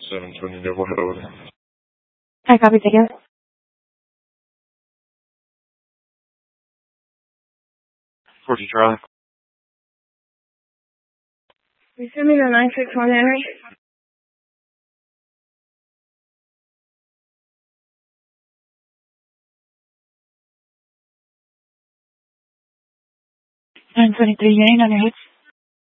San Antonio, go ahead over there. I copy, take it. 40 Charlie. You send me the 961 Henry? $923 Union on your hits.